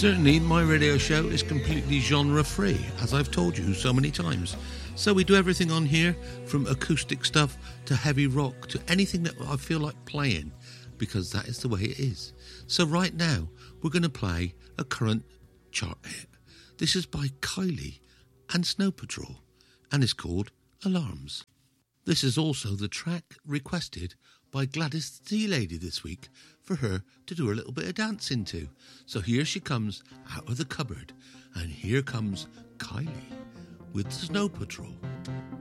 Certainly, my radio show is completely genre-free, as I've told you so many times. So we do everything on here, from acoustic stuff to heavy rock to anything that I feel like playing, because that is the way it is. So right now, we're going to play a current chart hit. This is by Kylie and Snow Patrol, and it's called Alarms. This is also the track requested by Gladys the Tea Lady this week for her to do a little bit of dancing to. So here she comes out of the cupboard, and here comes Kylie with Snow Patrol.